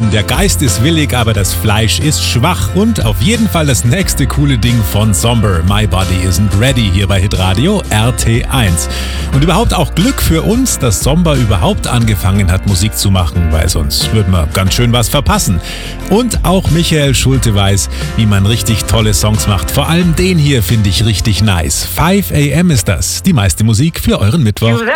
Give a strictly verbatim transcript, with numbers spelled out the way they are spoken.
Morgen. Der Geist ist willig, aber das Fleisch ist schwach. Und auf jeden Fall das nächste coole Ding von Somber. My Body Isn't Ready hier bei Hitradio R T eins. Und überhaupt auch Glück für uns, dass Somber überhaupt angefangen hat, Musik zu machen, weil sonst würden wir ganz schön was verpassen. Und auch Michael Schulte weiß, wie man richtig tolle Songs macht. Vor allem den hier finde ich richtig nice. five a m ist das. Die meiste Musik für euren Mittwoch.